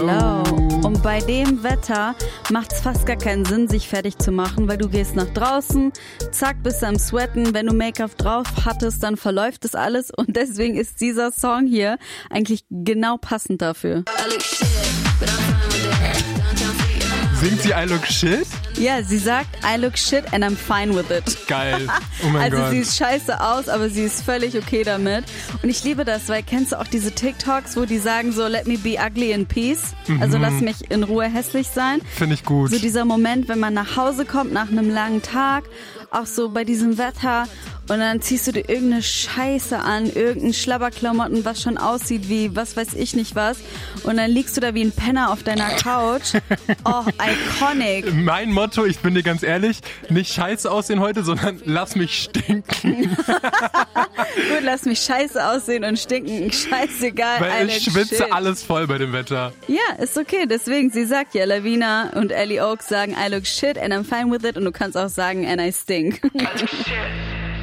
Hello. Und bei dem Wetter macht es fast gar keinen Sinn, sich fertig zu machen, weil du gehst nach draußen, zack, bist du am Sweaten. Wenn du Make-up drauf hattest, dann verläuft das alles. Und deswegen ist dieser Song hier eigentlich genau passend dafür. Singt sie I look shit? Ja, sie sagt, I look shit and I'm fine with it. Geil. Oh mein Gott. Also sie ist scheiße aus, aber sie ist völlig okay damit. Und ich liebe das, weil kennst du auch diese TikToks, wo die sagen so, let me be ugly in peace? Also lass mich in Ruhe hässlich sein. Finde ich gut. So dieser Moment, wenn man nach Hause kommt nach einem langen Tag, auch so bei diesem Wetter und dann ziehst du dir irgendeine Scheiße an, irgendein Schlabberklamotten, was schon aussieht wie was weiß ich nicht was und dann liegst du da wie ein Penner auf deiner Couch. Oh, iconic. Mein Motto, ich bin dir ganz ehrlich, nicht scheiße aussehen heute, sondern lass mich stinken. Gut, lass mich scheiße aussehen und stinken, scheißegal. Weil ich schwitze alles voll bei dem Wetter. Ja, ist okay, deswegen, sie sagt ja, Lavina und Ellie Oaks sagen I look shit and I'm fine with it und du kannst auch sagen and I stink. I look shit.